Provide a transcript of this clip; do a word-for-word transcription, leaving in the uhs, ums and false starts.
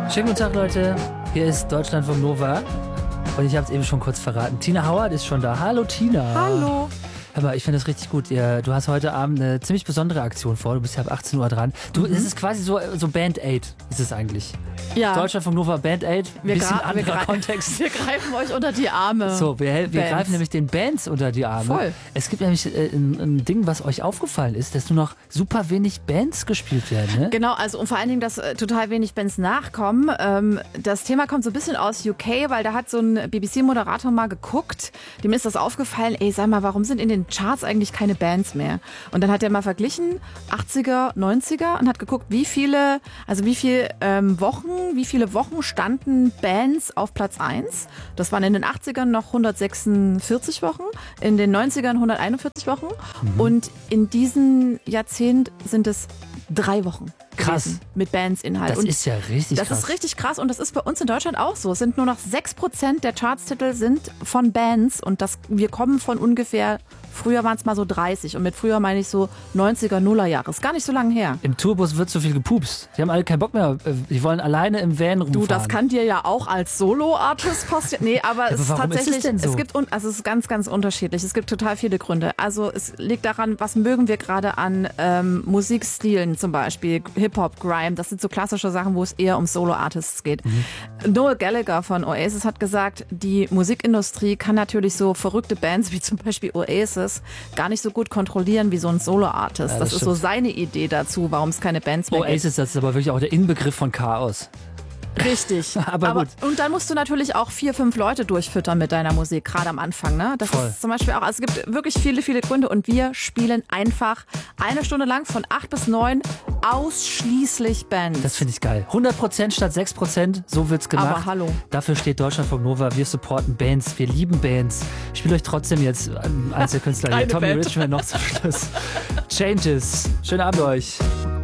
Schönen guten Tag, Leute. Hier ist Deutschlandfunk Nova. Und ich habe es eben schon kurz verraten. Tina Howard ist schon da. Hallo, Tina. Hallo. Hör mal, ich finde das richtig gut. Du hast heute Abend eine ziemlich besondere Aktion vor. Du bist ja ab achtzehn Uhr dran. Du, mhm. Es ist quasi so, so Band Aid, ist es eigentlich. Ja. Deutschlandfunk Nova Band Aid. Ein bisschen anderer wir Kontext. Wir greifen euch unter die Arme. So, wir, wir greifen nämlich den Bands unter die Arme. Voll. Es gibt nämlich äh, ein, ein Ding, was euch aufgefallen ist, dass nur noch super wenig Bands gespielt werden. Ne? Genau, also und vor allen Dingen, dass äh, total wenig Bands nachkommen. Ähm, das Thema kommt so ein bisschen aus U K, weil da hat so ein B B C-Moderator mal geguckt. Dem ist das aufgefallen, ey, sag mal, warum sind in den Charts eigentlich keine Bands mehr? Und dann hat er mal verglichen, achtziger, neunziger und hat geguckt, wie viele, also wie viele ähm, Wochen, wie viele Wochen standen Bands auf Platz eins. Das waren in den achtzigern noch hundertsechsundvierzig Wochen, in den neunzigern hunderteinundvierzig Wochen mhm. und in diesem Jahrzehnt sind es drei Wochen. Krass. Mit Bandsinhalt. Das und ist ja richtig das krass. Das ist richtig krass und das ist bei uns in Deutschland auch so. Es sind nur noch sechs Prozent der Chartstitel sind von Bands und das, wir kommen von ungefähr, früher waren es mal so dreißig und mit früher meine ich so neunziger, nuller Jahre. Ist gar nicht so lange her. Im Tourbus wird so viel gepupst. Die haben alle keinen Bock mehr. Die wollen alleine im Van rumfahren. Du, das kann dir ja auch als Solo-Artist passieren. Nee, aber, ja, es aber ist tatsächlich, ist es denn so? es gibt, also es ist ganz, ganz unterschiedlich. Es gibt total viele Gründe. Also es liegt daran, was mögen wir gerade an ähm, Musikstilen zum Beispiel, Hip-Hop, Grime, das sind so klassische Sachen, wo es eher um Solo-Artists geht. Mhm. Noel Gallagher von Oasis hat gesagt, die Musikindustrie kann natürlich so verrückte Bands wie zum Beispiel Oasis gar nicht so gut kontrollieren wie so ein Solo-Artist. Ja, das, das ist so seine Idee dazu, warum es keine Bands mehr gibt. Oasis, das ist aber wirklich auch der Inbegriff von Chaos. Richtig. aber, aber gut. Und dann musst du natürlich auch vier, fünf Leute durchfüttern mit deiner Musik, gerade am Anfang. Ne? Das Voll. ist zum Beispiel auch, also es gibt wirklich viele, viele Gründe und wir spielen einfach eine Stunde lang von acht bis neun ausschließlich Bands. Das finde ich geil. hundert Prozent statt sechs Prozent, so wird's gemacht. Aber hallo. Dafür steht Deutschlandfunk Nova. Wir supporten Bands, wir lieben Bands. Ich spiele euch trotzdem jetzt Einzelkünstler hier. Tommy Richman noch zum Schluss. Changes. Schönen Abend euch.